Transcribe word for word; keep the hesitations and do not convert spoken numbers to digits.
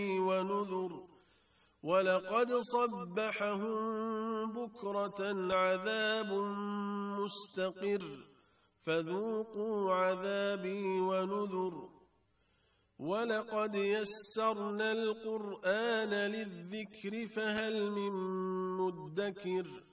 ونذر ولقد صبحهم بكرة عذاب مستقر فذوقوا عذابي ونذر ولقد يسرنا القرآن للذكر فهل من مدكر